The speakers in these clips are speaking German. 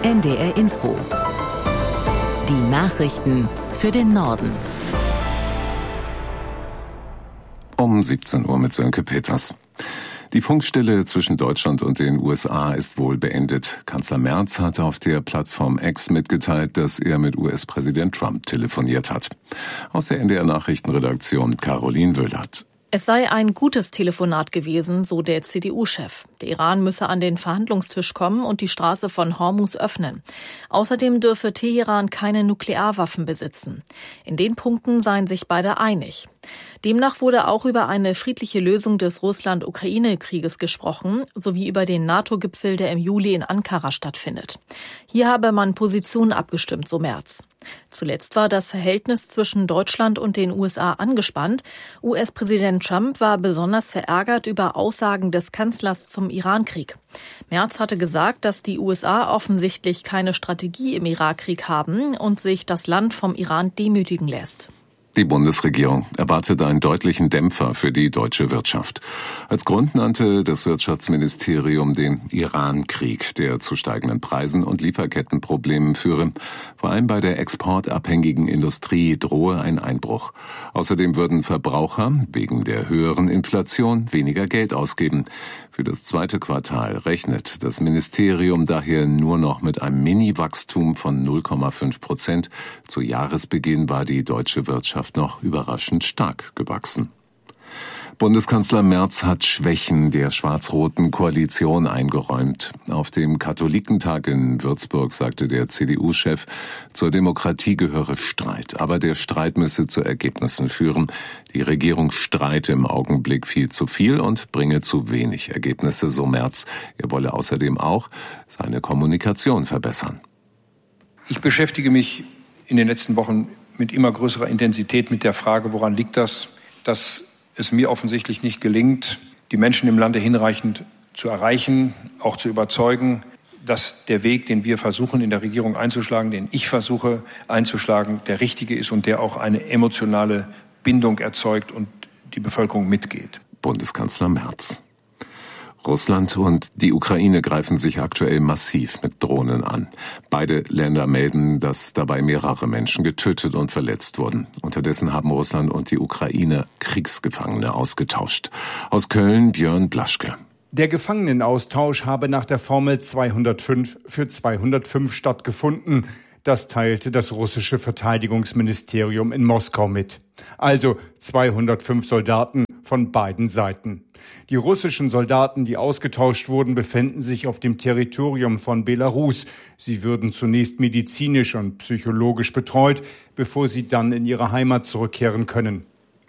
NDR Info. Die Nachrichten für den Norden. Um 17 Uhr mit Sönke Peters. Die Funkstille zwischen Deutschland und den USA ist wohl beendet. Kanzler Merz hat auf der Plattform X mitgeteilt, dass er mit US-Präsident Trump telefoniert hat. Aus der NDR-Nachrichtenredaktion Caroline Wöllert. Es sei ein gutes Telefonat gewesen, so der CDU-Chef. Der Iran müsse an den Verhandlungstisch kommen und die Straße von Hormuz öffnen. Außerdem dürfe Teheran keine Nuklearwaffen besitzen. In den Punkten seien sich beide einig. Demnach wurde auch über eine friedliche Lösung des Russland-Ukraine-Krieges gesprochen, sowie über den NATO-Gipfel, der im Juli in Ankara stattfindet. Hier habe man Positionen abgestimmt, so Merz. Zuletzt war das Verhältnis zwischen Deutschland und den USA angespannt. US-Präsident Trump war besonders verärgert über Aussagen des Kanzlers zum Irankrieg. Merz hatte gesagt, dass die USA offensichtlich keine Strategie im Irakkrieg haben und sich das Land vom Iran demütigen lässt. Die Bundesregierung erwartet einen deutlichen Dämpfer für die deutsche Wirtschaft. Als Grund nannte das Wirtschaftsministerium den Irankrieg, der zu steigenden Preisen und Lieferkettenproblemen führe. Vor allem bei der exportabhängigen Industrie drohe ein Einbruch. Außerdem würden Verbraucher wegen der höheren Inflation weniger Geld ausgeben. Für das zweite Quartal rechnet das Ministerium daher nur noch mit einem Mini-Wachstum von 0,5%. Zu Jahresbeginn war die deutsche Wirtschaft noch überraschend stark gewachsen. Bundeskanzler Merz hat Schwächen der schwarz-roten Koalition eingeräumt. Auf dem Katholikentag in Würzburg sagte der CDU-Chef, zur Demokratie gehöre Streit, aber der Streit müsse zu Ergebnissen führen. Die Regierung streite im Augenblick viel zu viel und bringe zu wenig Ergebnisse, so Merz. Er wolle außerdem auch seine Kommunikation verbessern. Ich beschäftige mich in den letzten Wochen mit immer größerer Intensität mit der Frage, woran liegt das, dass es mir offensichtlich nicht gelingt, die Menschen im Lande hinreichend zu erreichen, auch zu überzeugen, dass der Weg, den wir versuchen in der Regierung einzuschlagen, den ich versuche einzuschlagen, der richtige ist und der auch eine emotionale Bindung erzeugt und die Bevölkerung mitgeht. Bundeskanzler Merz. Russland und die Ukraine greifen sich aktuell massiv mit Drohnen an. Beide Länder melden, dass dabei mehrere Menschen getötet und verletzt wurden. Unterdessen haben Russland und die Ukraine Kriegsgefangene ausgetauscht. Aus Köln Björn Blaschke. Der Gefangenenaustausch habe nach der Formel 205 für 205 stattgefunden. Das teilte das russische Verteidigungsministerium in Moskau mit. Also 205 Soldaten von beiden Seiten. Die russischen Soldaten, die ausgetauscht wurden, befänden sich auf dem Territorium von Belarus. Sie würden zunächst medizinisch und psychologisch betreut, bevor sie dann in ihre Heimat zurückkehren können.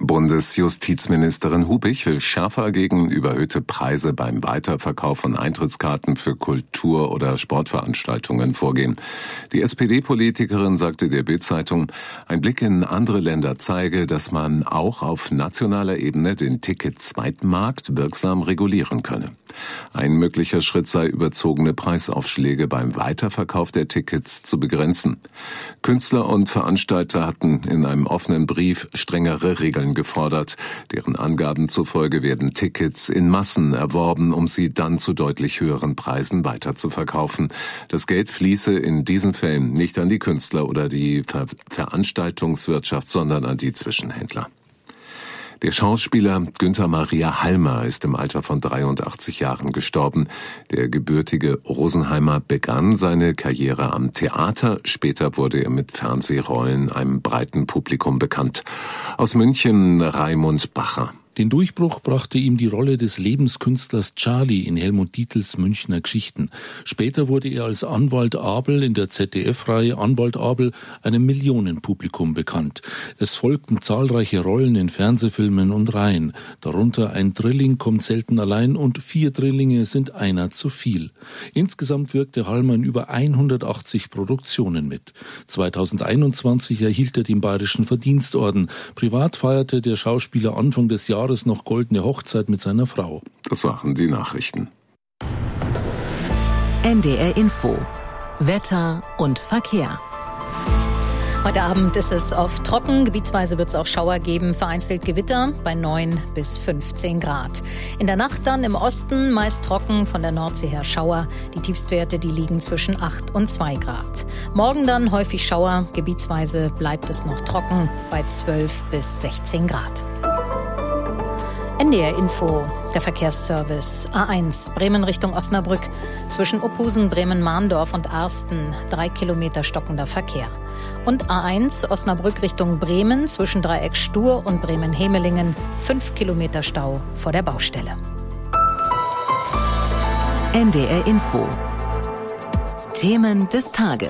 Bundesjustizministerin Hubich will schärfer gegen überhöhte Preise beim Weiterverkauf von Eintrittskarten für Kultur- oder Sportveranstaltungen vorgehen. Die SPD-Politikerin sagte der Bild-Zeitung, ein Blick in andere Länder zeige, dass man auch auf nationaler Ebene den Ticket-Zweitmarkt wirksam regulieren könne. Ein möglicher Schritt sei, überzogene Preisaufschläge beim Weiterverkauf der Tickets zu begrenzen. Künstler und Veranstalter hatten in einem offenen Brief strengere Regeln gefordert. Deren Angaben zufolge werden Tickets in Massen erworben, um sie dann zu deutlich höheren Preisen weiterzuverkaufen. Das Geld fließe in diesen Fällen nicht an die Künstler oder die Veranstaltungswirtschaft, sondern an die Zwischenhändler. Der Schauspieler Günther Maria Halmer ist im Alter von 83 Jahren gestorben. Der gebürtige Rosenheimer begann seine Karriere am Theater. Später wurde er mit Fernsehrollen einem breiten Publikum bekannt. Aus München Raimund Bacher. Den Durchbruch brachte ihm die Rolle des Lebenskünstlers Charlie in Helmut Dietls Münchner Geschichten. Später wurde er als Anwalt Abel in der ZDF-Reihe Anwalt Abel einem Millionenpublikum bekannt. Es folgten zahlreiche Rollen in Fernsehfilmen und Reihen. Darunter Ein Drilling kommt selten allein und 4 Drillinge sind einer zu viel. Insgesamt wirkte Halmer in über 180 Produktionen mit. 2021 erhielt er den Bayerischen Verdienstorden. Privat feierte der Schauspieler Anfang des Jahres noch goldene Hochzeit mit seiner Frau. Das waren die Nachrichten. NDR Info. Wetter und Verkehr. Heute Abend ist es oft trocken, gebietsweise wird es auch Schauer geben, vereinzelt Gewitter bei 9 bis 15 Grad. In der Nacht dann im Osten meist trocken, von der Nordsee her Schauer. Die Tiefstwerte, die liegen zwischen 8 und 2 Grad. Morgen dann häufig Schauer, gebietsweise bleibt es noch trocken bei 12 bis 16 Grad. NDR Info, der Verkehrsservice. A1, Bremen Richtung Osnabrück. Zwischen Ophusen, Bremen-Mahndorf und Arsten 3 Kilometer stockender Verkehr. Und A1, Osnabrück Richtung Bremen. Zwischen Dreieck Stur und Bremen-Hemelingen 5 Kilometer Stau vor der Baustelle. NDR Info. Themen des Tages.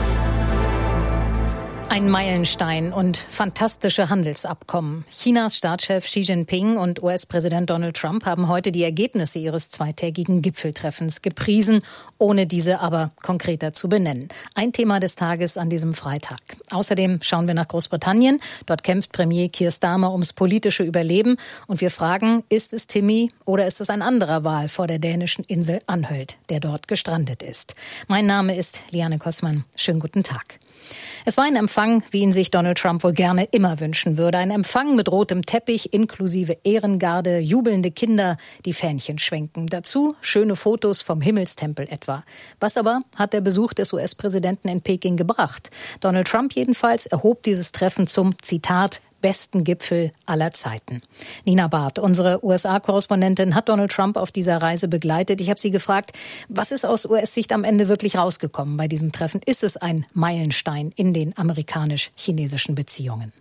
Ein Meilenstein und fantastische Handelsabkommen. Chinas Staatschef Xi Jinping und US-Präsident Donald Trump haben heute die Ergebnisse ihres zweitägigen Gipfeltreffens gepriesen, ohne diese aber konkreter zu benennen. Ein Thema des Tages an diesem Freitag. Außerdem schauen wir nach Großbritannien. Dort kämpft Premier Keir Starmer ums politische Überleben. Und wir fragen, ist es Timmy oder ist es ein anderer Wal vor der dänischen Insel Anhölt, der dort gestrandet ist? Mein Name ist Liane Kossmann. Schönen guten Tag. Es war ein Empfang, wie ihn sich Donald Trump wohl gerne immer wünschen würde. Ein Empfang mit rotem Teppich, inklusive Ehrengarde, jubelnde Kinder, die Fähnchen schwenken. Dazu schöne Fotos vom Himmelstempel etwa. Was aber hat der Besuch des US-Präsidenten in Peking gebracht? Donald Trump jedenfalls erhob dieses Treffen zum, Zitat, besten Gipfel aller Zeiten. Nina Barth, unsere USA-Korrespondentin, hat Donald Trump auf dieser Reise begleitet. Ich habe sie gefragt, was ist aus US-Sicht am Ende wirklich rausgekommen bei diesem Treffen? Ist es ein Meilenstein in den amerikanisch-chinesischen Beziehungen?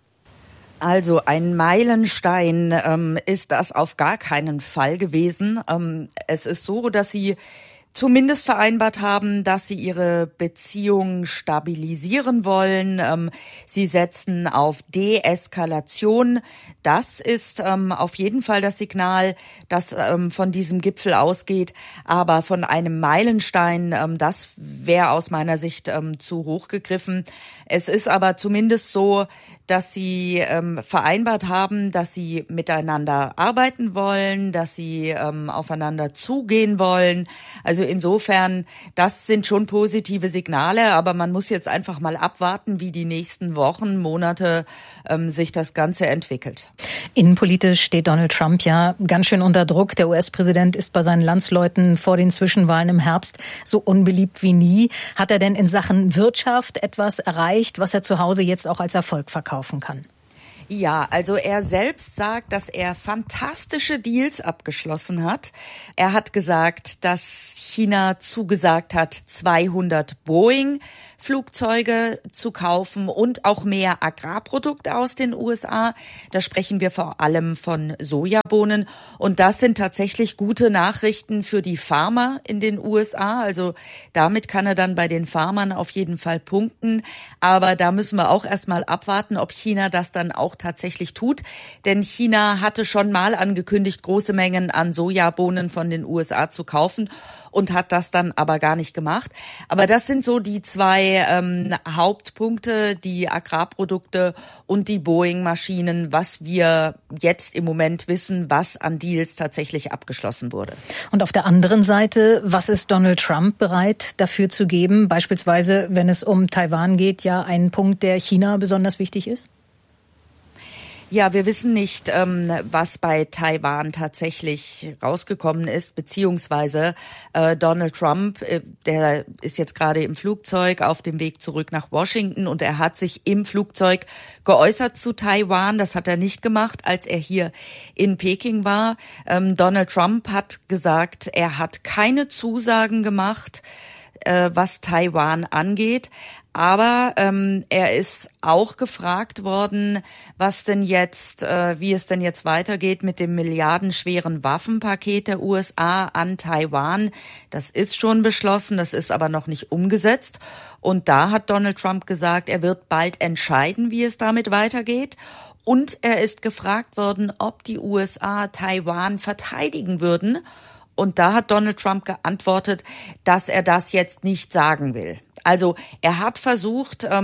Also ein Meilenstein ist das auf gar keinen Fall gewesen. Es ist so, dass sie zumindest vereinbart haben, dass sie ihre Beziehung stabilisieren wollen. Sie setzen auf Deeskalation. Das ist auf jeden Fall das Signal, das von diesem Gipfel ausgeht. Aber von einem Meilenstein, das wäre aus meiner Sicht zu hoch gegriffen. Es ist aber zumindest so, dass sie vereinbart haben, dass sie miteinander arbeiten wollen, dass sie aufeinander zugehen wollen. Also insofern, das sind schon positive Signale, aber man muss jetzt einfach mal abwarten, wie die nächsten Wochen, Monate sich das Ganze entwickelt. Innenpolitisch steht Donald Trump ja ganz schön unter Druck. Der US-Präsident ist bei seinen Landsleuten vor den Zwischenwahlen im Herbst so unbeliebt wie nie. Hat er denn in Sachen Wirtschaft etwas erreicht, was er zu Hause jetzt auch als Erfolg verkaufen kann? Ja, also er selbst sagt, dass er fantastische Deals abgeschlossen hat. Er hat gesagt, dass China zugesagt hat, 200 Boeing-Flugzeuge zu kaufen und auch mehr Agrarprodukte aus den USA. Da sprechen wir vor allem von Sojabohnen. Und das sind tatsächlich gute Nachrichten für die Farmer in den USA. Also damit kann er dann bei den Farmern auf jeden Fall punkten. Aber da müssen wir auch erstmal abwarten, ob China das dann auch tatsächlich tut. Denn China hatte schon mal angekündigt, große Mengen an Sojabohnen von den USA zu kaufen und hat das dann aber gar nicht gemacht. Aber das sind so die zwei Hauptpunkte, die Agrarprodukte und die Boeing-Maschinen, was wir jetzt im Moment wissen, was an Deals tatsächlich abgeschlossen wurde. Und auf der anderen Seite, was ist Donald Trump bereit dafür zu geben? Beispielsweise, wenn es um Taiwan geht, ja ein Punkt, der China besonders wichtig ist? Ja, wir wissen nicht, was bei Taiwan tatsächlich rausgekommen ist, beziehungsweise Donald Trump, der ist jetzt gerade im Flugzeug auf dem Weg zurück nach Washington und er hat sich im Flugzeug geäußert zu Taiwan. Das hat er nicht gemacht, als er hier in Peking war. Donald Trump hat gesagt, er hat keine Zusagen gemacht, was Taiwan angeht. Aber er ist auch gefragt worden, was denn jetzt, wie es denn jetzt weitergeht mit dem milliardenschweren Waffenpaket der USA an Taiwan. Das ist schon beschlossen, das ist aber noch nicht umgesetzt. Und da hat Donald Trump gesagt, er wird bald entscheiden, wie es damit weitergeht. Und er ist gefragt worden, ob die USA Taiwan verteidigen würden. Und da hat Donald Trump geantwortet, dass er das jetzt nicht sagen will. Also er hat versucht,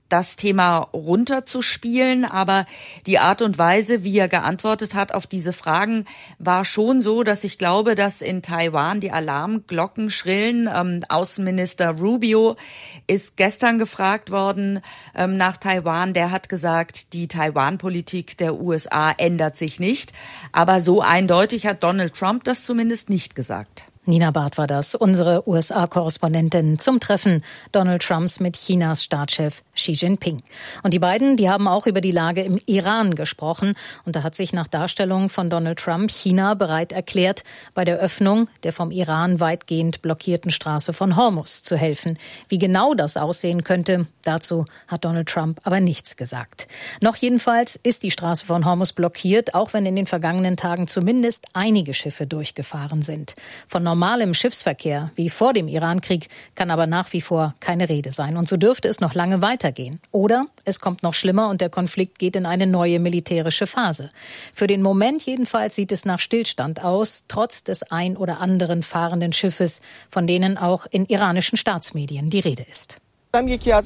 das Thema runterzuspielen, aber die Art und Weise, wie er geantwortet hat auf diese Fragen, war schon so, dass ich glaube, dass in Taiwan die Alarmglocken schrillen. Außenminister Rubio ist gestern gefragt worden nach Taiwan. Der hat gesagt, die Taiwan-Politik der USA ändert sich nicht. Aber so eindeutig hat Donald Trump das zumindest nicht gesagt. Nina Barth war das, unsere USA-Korrespondentin zum Treffen Donald Trumps mit Chinas Staatschef Xi Jinping. Und die beiden, die haben auch über die Lage im Iran gesprochen. Und da hat sich nach Darstellung von Donald Trump China bereit erklärt, bei der Öffnung der vom Iran weitgehend blockierten Straße von Hormuz zu helfen. Wie genau das aussehen könnte, dazu hat Donald Trump aber nichts gesagt. Noch jedenfalls ist die Straße von Hormuz blockiert, auch wenn in den vergangenen Tagen zumindest einige Schiffe durchgefahren sind. Von normalem Schiffsverkehr wie vor dem Irankrieg kann aber nach wie vor keine Rede sein. Und so dürfte es noch lange weitergehen. Oder es kommt noch schlimmer und der Konflikt geht in eine neue militärische Phase. Für den Moment jedenfalls sieht es nach Stillstand aus, trotz des ein oder anderen fahrenden Schiffes, von denen auch in iranischen Staatsmedien die Rede ist. Ein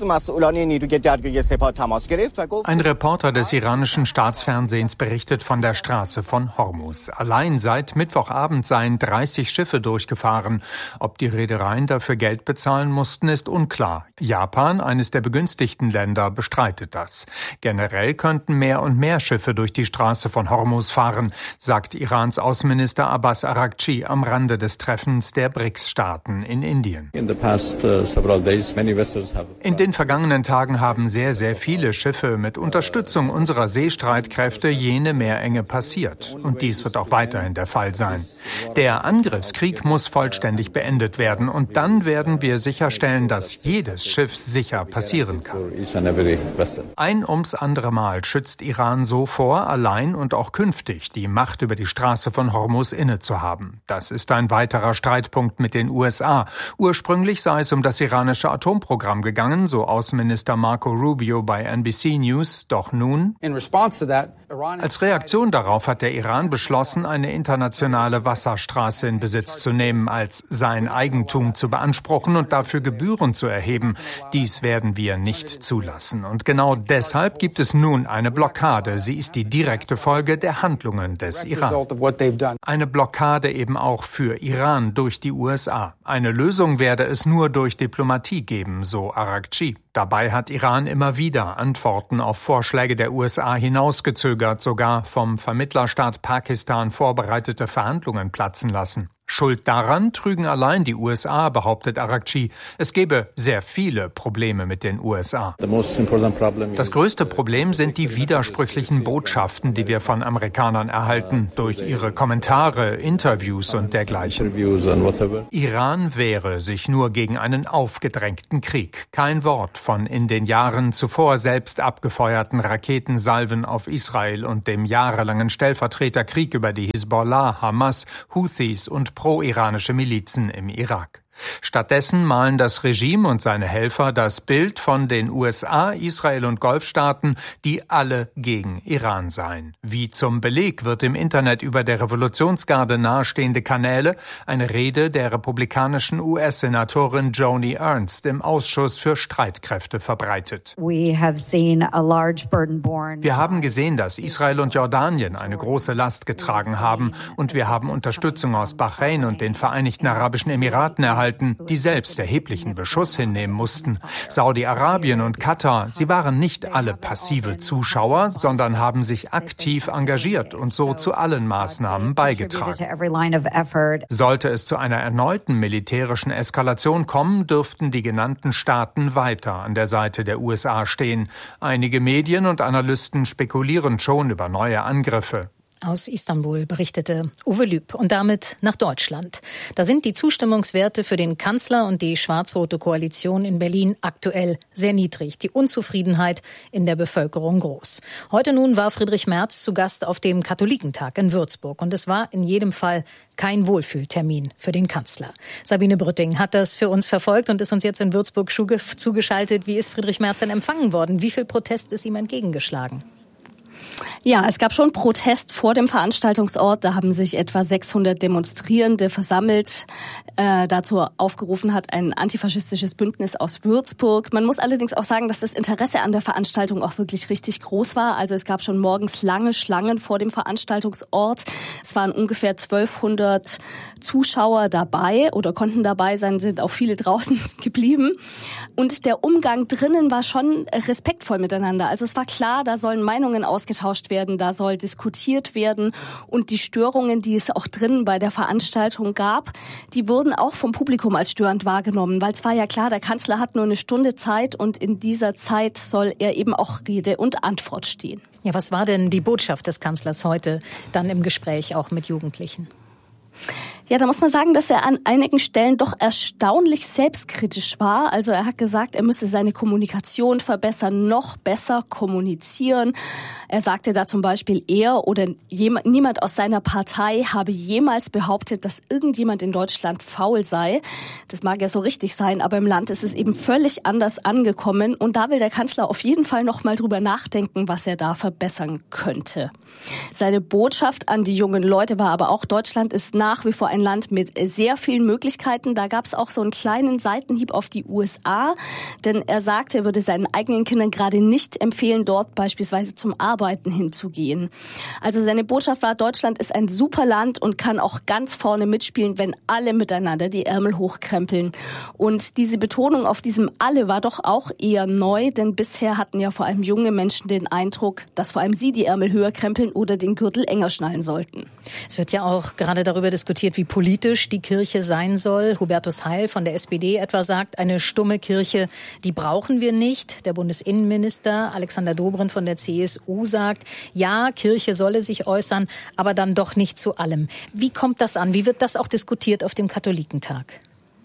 Reporter des iranischen Staatsfernsehens berichtet von der Straße von Hormuz. Allein seit Mittwochabend seien 30 Schiffe durchgefahren. Ob die Reedereien dafür Geld bezahlen mussten, ist unklar. Japan, eines der begünstigten Länder, bestreitet das. Generell könnten mehr und mehr Schiffe durch die Straße von Hormuz fahren, sagt Irans Außenminister Abbas Araghchi am Rande des Treffens der BRICS-Staaten in Indien. In den vergangenen Tagen haben sehr, sehr viele Schiffe mit Unterstützung unserer Seestreitkräfte jene Meerenge passiert. Und dies wird auch weiterhin der Fall sein. Der Angriffskrieg muss vollständig beendet werden. Und dann werden wir sicherstellen, dass jedes Schiff sicher passieren kann. Ein ums andere Mal schützt Iran so vor, allein und auch künftig die Macht über die Straße von Hormuz innezuhaben. Das ist ein weiterer Streitpunkt mit den USA. Ursprünglich sei es um das iranische Atomprogramm gegangen, so Außenminister Marco Rubio bei NBC News. Doch nun, als Reaktion darauf hat der Iran beschlossen, eine internationale Wasserstraße in Besitz zu nehmen, als sein Eigentum zu beanspruchen und dafür Gebühren zu erheben. Dies werden wir nicht zulassen. Und genau deshalb gibt es nun eine Blockade. Sie ist die direkte Folge der Handlungen des Iran. Eine Blockade eben auch für Iran durch die USA. Eine Lösung werde es nur durch Diplomatie geben, so Araghchi. Dabei hat Iran immer wieder Antworten auf Vorschläge der USA hinausgezögert, sogar vom Vermittlerstaat Pakistan vorbereitete Verhandlungen platzen lassen. Schuld daran trügen allein die USA, behauptet Araghchi. Es gebe sehr viele Probleme mit den USA. Das größte Problem sind die widersprüchlichen Botschaften, die wir von Amerikanern erhalten, durch ihre Kommentare, Interviews und dergleichen. Iran wehre sich nur gegen einen aufgedrängten Krieg. Kein Wort von in den Jahren zuvor selbst abgefeuerten Raketensalven auf Israel und dem jahrelangen Stellvertreterkrieg über die Hisbollah, Hamas, Houthis und pro-iranische Milizen im Irak. Stattdessen malen das Regime und seine Helfer das Bild von den USA, Israel und Golfstaaten, die alle gegen Iran seien. Wie zum Beleg wird im Internet über der Revolutionsgarde nahestehende Kanäle eine Rede der republikanischen US-Senatorin Joni Ernst im Ausschuss für Streitkräfte verbreitet. Wir haben gesehen, dass Israel und Jordanien eine große Last getragen haben und wir haben Unterstützung aus Bahrain und den Vereinigten Arabischen Emiraten erhalten, die selbst erheblichen Beschuss hinnehmen mussten. Saudi-Arabien und Katar, sie waren nicht alle passive Zuschauer, sondern haben sich aktiv engagiert und so zu allen Maßnahmen beigetragen. Sollte es zu einer erneuten militärischen Eskalation kommen, dürften die genannten Staaten weiter an der Seite der USA stehen. Einige Medien und Analysten spekulieren schon über neue Angriffe. Aus Istanbul berichtete Uwe Lüb. Und damit nach Deutschland. Da sind die Zustimmungswerte für den Kanzler und die schwarz-rote Koalition in Berlin aktuell sehr niedrig. Die Unzufriedenheit in der Bevölkerung groß. Heute nun war Friedrich Merz zu Gast auf dem Katholikentag in Würzburg. Und es war in jedem Fall kein Wohlfühltermin für den Kanzler. Sabine Brütting hat das für uns verfolgt und ist uns jetzt in Würzburg zugeschaltet. Wie ist Friedrich Merz denn empfangen worden? Wie viel Protest ist ihm entgegengeschlagen? Ja, es gab schon Protest vor dem Veranstaltungsort. Da haben sich etwa 600 Demonstrierende versammelt. Dazu aufgerufen hat ein antifaschistisches Bündnis aus Würzburg. Man muss allerdings auch sagen, dass das Interesse an der Veranstaltung auch wirklich richtig groß war. Also es gab schon morgens lange Schlangen vor dem Veranstaltungsort. Es waren ungefähr 1200 Zuschauer dabei oder konnten dabei sein, sind auch viele draußen geblieben. Und der Umgang drinnen war schon respektvoll miteinander. Also es war klar, da sollen Meinungen ausgetauscht werden, da soll diskutiert werden. Und die Störungen, die es auch drinnen bei der Veranstaltung gab, die wurden auch vom Publikum als störend wahrgenommen. Weil es war ja klar, der Kanzler hat nur eine Stunde Zeit und in dieser Zeit soll er eben auch Rede und Antwort stehen. Ja, was war denn die Botschaft des Kanzlers heute dann im Gespräch auch mit Jugendlichen? Ja, da muss man sagen, dass er an einigen Stellen doch erstaunlich selbstkritisch war. Also er hat gesagt, er müsse seine Kommunikation verbessern, noch besser kommunizieren. Er sagte da zum Beispiel, er oder niemand aus seiner Partei habe jemals behauptet, dass irgendjemand in Deutschland faul sei. Das mag ja so richtig sein, aber im Land ist es eben völlig anders angekommen. Und da will der Kanzler auf jeden Fall noch mal drüber nachdenken, was er da verbessern könnte. Seine Botschaft an die jungen Leute war aber auch, Deutschland ist nach wie vor ein Land mit sehr vielen Möglichkeiten. Da gab es auch so einen kleinen Seitenhieb auf die USA, denn er sagte, er würde seinen eigenen Kindern gerade nicht empfehlen, dort beispielsweise zum Arbeiten hinzugehen. Also seine Botschaft war, Deutschland ist ein super Land und kann auch ganz vorne mitspielen, wenn alle miteinander die Ärmel hochkrempeln. Und diese Betonung auf diesem Alle war doch auch eher neu, denn bisher hatten ja vor allem junge Menschen den Eindruck, dass vor allem sie die Ärmel höher krempeln oder den Gürtel enger schnallen sollten. Es wird ja auch gerade darüber diskutiert, wie politisch die Kirche sein soll. Hubertus Heil von der SPD etwa sagt, eine stumme Kirche, die brauchen wir nicht. Der Bundesinnenminister Alexander Dobrindt von der CSU sagt, ja, Kirche solle sich äußern, aber dann doch nicht zu allem. Wie kommt das an? Wie wird das auch diskutiert auf dem Katholikentag?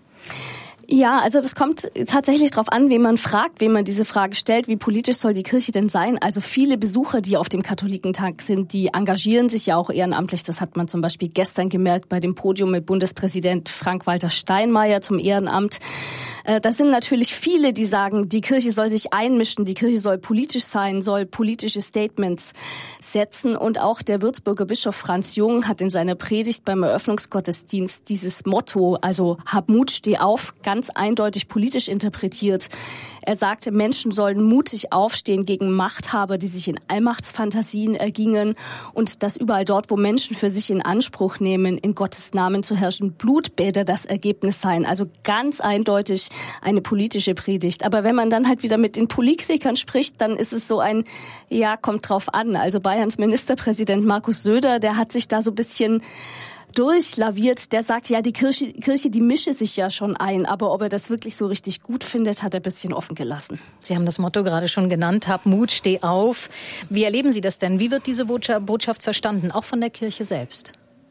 Ja, also das kommt tatsächlich drauf an, wen man fragt, wem man diese Frage stellt, wie politisch soll die Kirche denn sein? Also viele Besucher, die auf dem Katholikentag sind, die engagieren sich ja auch ehrenamtlich. Das hat man zum Beispiel gestern gemerkt bei dem Podium mit Bundespräsident Frank-Walter Steinmeier zum Ehrenamt. Das sind natürlich viele, die sagen, die Kirche soll sich einmischen, die Kirche soll politisch sein, soll politische Statements setzen. Und auch der Würzburger Bischof Franz Jung hat in seiner Predigt beim Eröffnungsgottesdienst dieses Motto, also hab Mut, steh auf, ganz eindeutig politisch interpretiert. Er sagte, Menschen sollen mutig aufstehen gegen Machthaber, die sich in Allmachtsfantasien ergingen und dass überall dort, wo Menschen für sich in Anspruch nehmen, in Gottes Namen zu herrschen, Blutbäder das Ergebnis seien. Also ganz eindeutig eine politische Predigt. Aber wenn man dann halt wieder mit den Politikern spricht, dann ist es so ein, ja, kommt drauf an. Also Bayerns Ministerpräsident Markus Söder, der hat sich da so ein bisschen durchlaviert, der sagt, ja, die Kirche, die mische sich ja schon ein, aber ob er das wirklich so richtig gut findet, hat er ein bisschen offen gelassen. Sie haben das Motto gerade schon genannt, hab Mut, steh auf. Wie erleben Sie das denn? Wie wird diese Botschaft verstanden, auch von der Kirche selbst?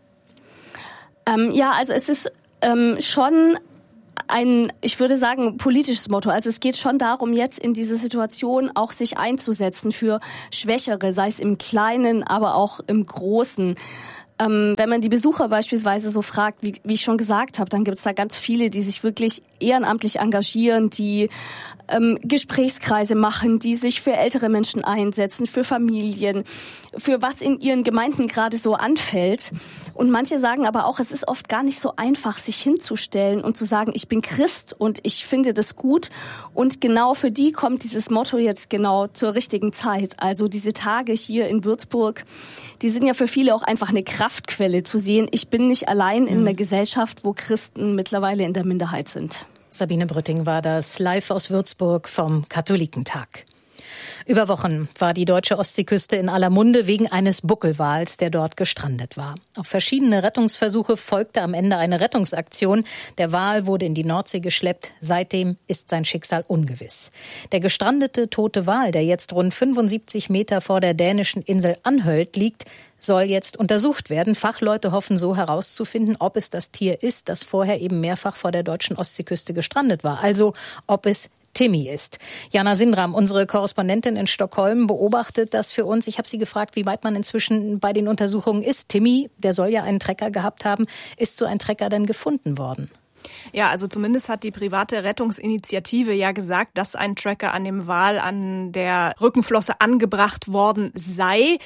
Ja, also es ist schon ein, ich würde sagen, politisches Motto. Also es geht schon darum, jetzt in dieser Situation auch sich einzusetzen für Schwächere, sei es im Kleinen, aber auch im Großen. Wenn man die Besucher beispielsweise so fragt, wie ich schon gesagt habe, dann gibt es da ganz viele, die sich wirklich ehrenamtlich engagieren, die Gesprächskreise machen, die sich für ältere Menschen einsetzen, für Familien, für was in ihren Gemeinden gerade so anfällt. Und manche sagen aber auch, es ist oft gar nicht so einfach, sich hinzustellen und zu sagen, ich bin Christ und ich finde das gut. Und genau für die kommt dieses Motto jetzt genau zur richtigen Zeit. Also diese Tage hier in Würzburg, die sind ja für viele auch einfach eine Kraftquelle zu sehen. Ich bin nicht allein in einer Gesellschaft, wo Christen mittlerweile in der Minderheit sind. Sabine Brütting war das live aus Würzburg vom Katholikentag. Über Wochen war die deutsche Ostseeküste in aller Munde wegen eines Buckelwals, der dort gestrandet war. Auf verschiedene Rettungsversuche folgte am Ende eine Rettungsaktion. Der Wal wurde in die Nordsee geschleppt. Seitdem ist sein Schicksal ungewiss. Der gestrandete tote Wal, der jetzt rund 75 Meter vor der dänischen Insel Anholt liegt, soll jetzt untersucht werden. Fachleute hoffen so herauszufinden, ob es das Tier ist, das vorher eben mehrfach vor der deutschen Ostseeküste gestrandet war. Also ob es Timmy ist. Jana Sindram, unsere Korrespondentin in Stockholm, beobachtet das für uns. Ich habe sie gefragt, wie weit man inzwischen bei den Untersuchungen ist. Timmy, der soll ja einen Trecker gehabt haben. Ist so ein Trecker denn gefunden worden? Ja, also zumindest hat die private Rettungsinitiative ja gesagt, dass ein Tracker an dem Wal an der Rückenflosse angebracht worden sei.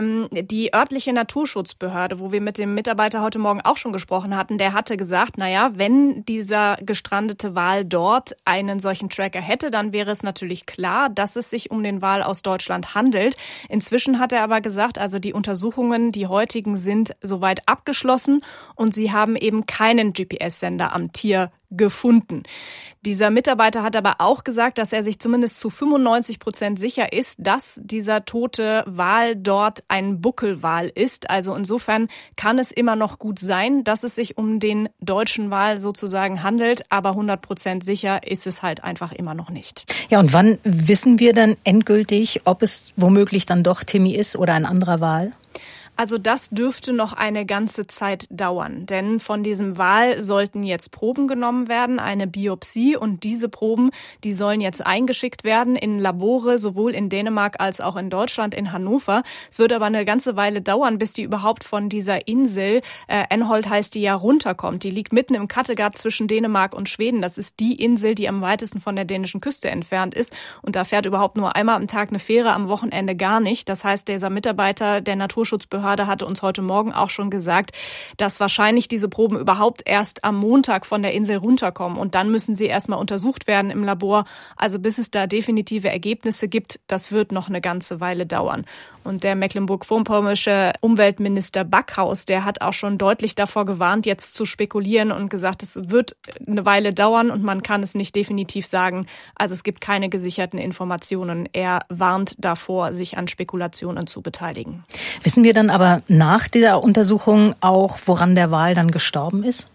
Die örtliche Naturschutzbehörde, wo wir mit dem Mitarbeiter heute Morgen auch schon gesprochen hatten, der hatte gesagt, wenn dieser gestrandete Wal dort einen solchen Tracker hätte, dann wäre es natürlich klar, dass es sich um den Wal aus Deutschland handelt. Inzwischen hat er aber gesagt, also die Untersuchungen, die heutigen, sind soweit abgeschlossen und sie haben eben keinen GPS-Sender am Tier gefunden. Dieser Mitarbeiter hat aber auch gesagt, dass er sich zumindest zu 95% sicher ist, dass dieser tote Wal dort ein Buckelwal ist. Also insofern kann es immer noch gut sein, dass es sich um den deutschen Wal sozusagen handelt, aber 100% sicher ist es halt einfach immer noch nicht. Ja, und wann wissen wir dann endgültig, ob es womöglich dann doch Timmy ist oder ein anderer Wal? Also das dürfte noch eine ganze Zeit dauern, denn von diesem Wal sollten jetzt Proben genommen werden, eine Biopsie, und diese Proben, die sollen jetzt eingeschickt werden in Labore, sowohl in Dänemark als auch in Deutschland, in Hannover. Es wird aber eine ganze Weile dauern, bis die überhaupt von dieser Insel, Anholt heißt die ja, runterkommt. Die liegt mitten im Kattegat zwischen Dänemark und Schweden. Das ist die Insel, die am weitesten von der dänischen Küste entfernt ist, und da fährt überhaupt nur einmal am Tag eine Fähre, am Wochenende gar nicht. Das heißt, dieser Mitarbeiter der Naturschutzbehörde hatte uns heute Morgen auch schon gesagt, dass wahrscheinlich diese Proben überhaupt erst am Montag von der Insel runterkommen, und dann müssen sie erstmal untersucht werden im Labor. Also bis es da definitive Ergebnisse gibt, das wird noch eine ganze Weile dauern. Und der mecklenburg-vorpommersche Umweltminister Backhaus, der hat auch schon deutlich davor gewarnt, jetzt zu spekulieren, und gesagt, es wird eine Weile dauern und man kann es nicht definitiv sagen. Also es gibt keine gesicherten Informationen. Er warnt davor, sich an Spekulationen zu beteiligen. Wissen wir dann aber nach dieser Untersuchung auch, woran der Wal dann gestorben ist?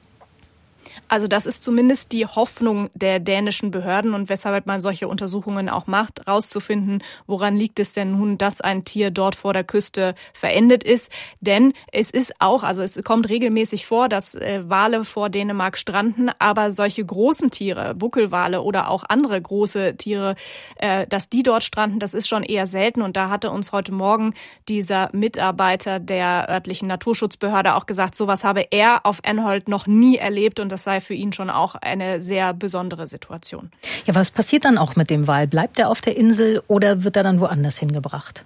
Also das ist zumindest die Hoffnung der dänischen Behörden, und weshalb man solche Untersuchungen auch macht, rauszufinden, woran liegt es denn nun, dass ein Tier dort vor der Küste verendet ist. Denn es ist auch, also es kommt regelmäßig vor, dass Wale vor Dänemark stranden, aber solche großen Tiere, Buckelwale oder auch andere große Tiere, dass die dort stranden, das ist schon eher selten. Und da hatte uns heute Morgen dieser Mitarbeiter der örtlichen Naturschutzbehörde auch gesagt, sowas habe er auf Anholt noch nie erlebt, und das sei für ihn schon auch eine sehr besondere Situation. Ja, was passiert dann auch mit dem Wal? Bleibt er auf der Insel oder wird er dann woanders hingebracht?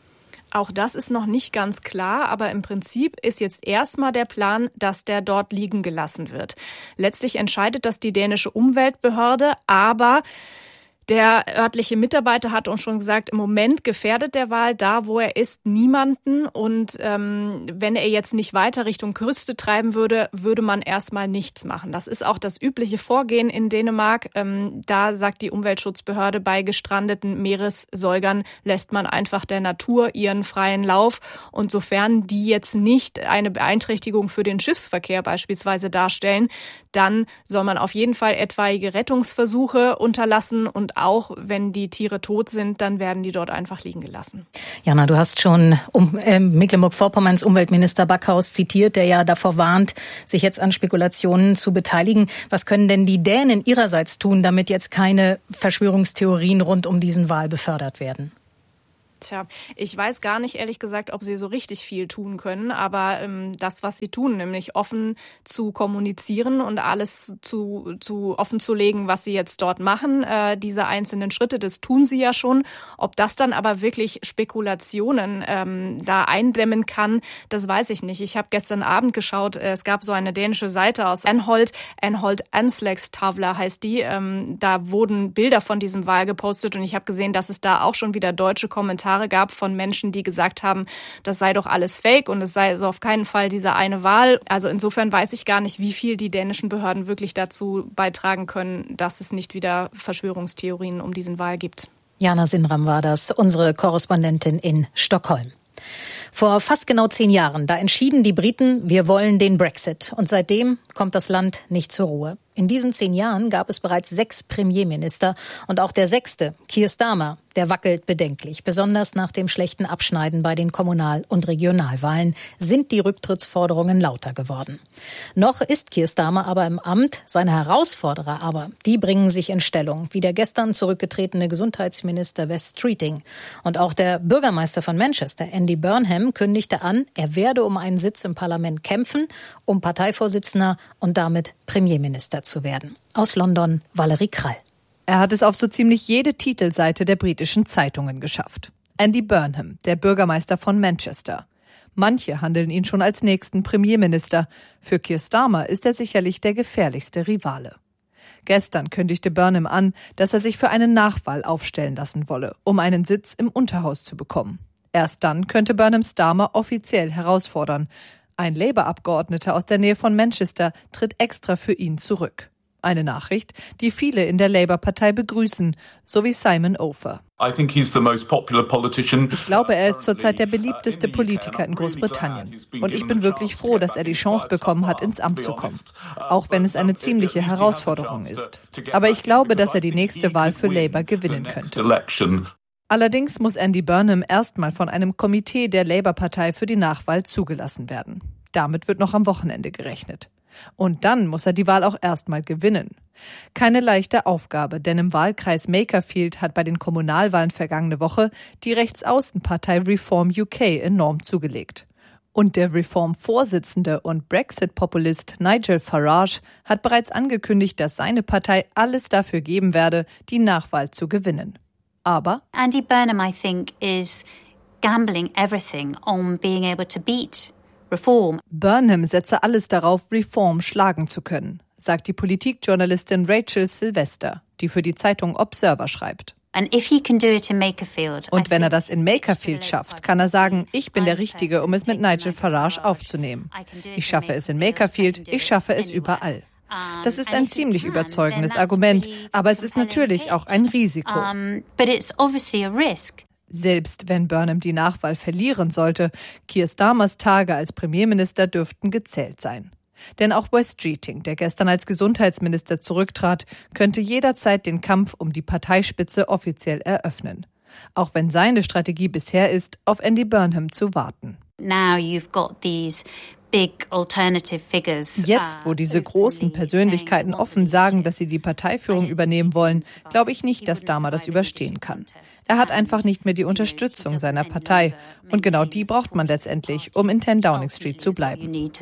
Auch das ist noch nicht ganz klar, aber im Prinzip ist jetzt erstmal der Plan, dass der dort liegen gelassen wird. Letztlich entscheidet das die dänische Umweltbehörde, aber der örtliche Mitarbeiter hat uns schon gesagt, im Moment gefährdet der Wal da, wo er ist, niemanden. Und wenn er jetzt nicht weiter Richtung Küste treiben würde, würde man erstmal nichts machen. Das ist auch das übliche Vorgehen in Dänemark. Da sagt die Umweltschutzbehörde, bei gestrandeten Meeressäugern lässt man einfach der Natur ihren freien Lauf. Und sofern die jetzt nicht eine Beeinträchtigung für den Schiffsverkehr beispielsweise darstellen, dann soll man auf jeden Fall etwaige Rettungsversuche unterlassen, und auch wenn die Tiere tot sind, dann werden die dort einfach liegen gelassen. Jana, du hast schon Mecklenburg-Vorpommerns Umweltminister Backhaus zitiert, der ja davor warnt, sich jetzt an Spekulationen zu beteiligen. Was können denn die Dänen ihrerseits tun, damit jetzt keine Verschwörungstheorien rund um diesen Wal befördert werden? Tja, ich weiß gar nicht, ehrlich gesagt, ob sie so richtig viel tun können, aber das, was sie tun, nämlich offen zu kommunizieren und alles zu offen zu legen, was sie jetzt dort machen, diese einzelnen Schritte, das tun sie ja schon. Ob das dann aber wirklich Spekulationen da eindämmen kann, das weiß ich nicht. Ich habe gestern Abend geschaut, es gab so eine dänische Seite aus Anholt Anslagstavla heißt die, da wurden Bilder von diesem Wal gepostet, und ich habe gesehen, dass es da auch schon wieder deutsche Kommentare gab von Menschen, die gesagt haben, das sei doch alles Fake und es sei so auf keinen Fall dieser eine Wal. Also insofern weiß ich gar nicht, wie viel die dänischen Behörden wirklich dazu beitragen können, dass es nicht wieder Verschwörungstheorien um diesen Wal gibt. Jana Sinram war das, unsere Korrespondentin in Stockholm. Vor fast genau 10 Jahren, da entschieden die Briten, wir wollen den Brexit. Und seitdem kommt das Land nicht zur Ruhe. In diesen 10 Jahren gab es bereits 6 Premierminister und auch der 6., Keir Starmer, der wackelt bedenklich. Besonders nach dem schlechten Abschneiden bei den Kommunal- und Regionalwahlen sind die Rücktrittsforderungen lauter geworden. Noch ist Keir Starmer aber im Amt, seine Herausforderer aber, die bringen sich in Stellung, wie der gestern zurückgetretene Gesundheitsminister Wes Streeting. Und auch der Bürgermeister von Manchester, Andy Burnham, Dem kündigte an, er werde um einen Sitz im Parlament kämpfen, um Parteivorsitzender und damit Premierminister zu werden. Aus London, Valerie Krall. Er hat es auf so ziemlich jede Titelseite der britischen Zeitungen geschafft. Andy Burnham, der Bürgermeister von Manchester. Manche handeln ihn schon als nächsten Premierminister. Für Keir Starmer ist er sicherlich der gefährlichste Rivale. Gestern kündigte Burnham an, dass er sich für eine Nachwahl aufstellen lassen wolle, um einen Sitz im Unterhaus zu bekommen. Erst dann könnte Burnham Starmer offiziell herausfordern. Ein Labour-Abgeordneter aus der Nähe von Manchester tritt extra für ihn zurück. Eine Nachricht, die viele in der Labour-Partei begrüßen, so wie Simon Ofer. Ich glaube, er ist zurzeit der beliebteste Politiker in Großbritannien. Und ich bin wirklich froh, dass er die Chance bekommen hat, ins Amt zu kommen. Auch wenn es eine ziemliche Herausforderung ist. Aber ich glaube, dass er die nächste Wahl für Labour gewinnen könnte. Allerdings muss Andy Burnham erstmal von einem Komitee der Labour-Partei für die Nachwahl zugelassen werden. Damit wird noch am Wochenende gerechnet. Und dann muss er die Wahl auch erstmal gewinnen. Keine leichte Aufgabe, denn im Wahlkreis Makerfield hat bei den Kommunalwahlen vergangene Woche die Rechtsaußenpartei Reform UK enorm zugelegt. Und der Reform-Vorsitzende und Brexit-Populist Nigel Farage hat bereits angekündigt, dass seine Partei alles dafür geben werde, die Nachwahl zu gewinnen. Aber Andy Burnham, I think, is gambling everything on being able to beat Reform. Burnham setze alles darauf, Reform schlagen zu können, sagt die Politikjournalistin Rachel Sylvester, die für die Zeitung Observer schreibt. Und wenn er das in Makerfield schafft, kann er sagen, ich bin der Richtige, um es mit Nigel Farage aufzunehmen. Ich schaffe es in Makerfield, ich schaffe es überall. Das ist ein ziemlich überzeugendes Argument, aber es ist natürlich auch ein Risiko. Selbst wenn Burnham die Nachwahl verlieren sollte, Keir Starmers Tage als Premierminister dürften gezählt sein. Denn auch Wes Streeting, der gestern als Gesundheitsminister zurücktrat, könnte jederzeit den Kampf um die Parteispitze offiziell eröffnen. Auch wenn seine Strategie bisher ist, auf Andy Burnham zu warten. Now you've got these big alternative figures. Jetzt, wo diese großen Persönlichkeiten offen sagen, dass sie die Parteiführung übernehmen wollen, glaube ich nicht, dass Starmer das überstehen kann. Er hat einfach nicht mehr die Unterstützung seiner Partei. Und genau die braucht man letztendlich, um in 10 Downing Street zu bleiben.